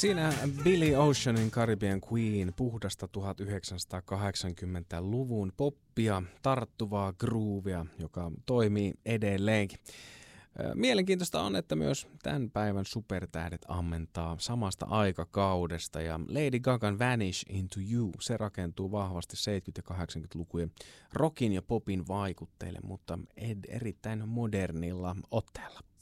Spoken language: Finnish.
Siinä Billy Oceanin Caribbean Queen, puhdasta 1980-luvun poppia, tarttuvaa groovia, joka toimii edelleenkin. Mielenkiintoista on, että myös tämän päivän supertähdet ammentaa samasta aikakaudesta ja Lady Gagan Vanish Into You, se rakentuu vahvasti 70- ja 80-lukujen rockin ja popin vaikutteille, mutta erittäin modernilla otteella.